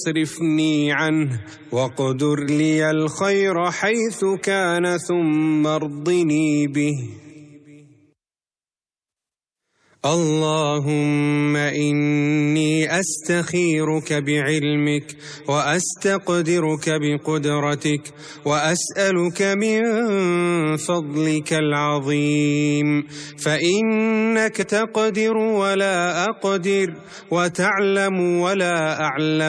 واصرفني عنه واقدر لي الخير حيث كان ثم ارضني به. اللهم إني أستخيرك بعلمك وأستقدرك بقدرتك وأسألك من فضلك العظيم، فإنك تقدر ولا أقدر وتعلم ولا أعلم